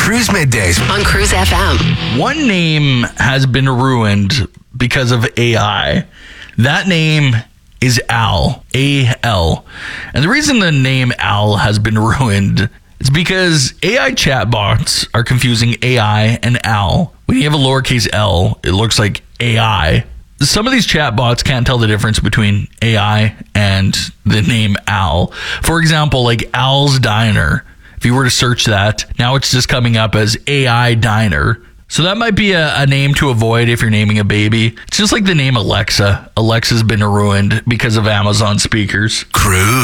Cruise Middays on Cruise FM. One name has been ruined because of AI. That name is Al. A-L. And the reason the name Al has been ruined is because AI chatbots are confusing AI and Al. When you have a lowercase L, it looks like AI. Some of these chatbots can't tell the difference between AI and the name Al. For example, like Al's Diner. If you were to search that, now it's just coming up as AI Diner. So that might be a name to avoid if you're naming a baby. It's just like the name Alexa. Alexa's been ruined because of Amazon speakers. Cruise.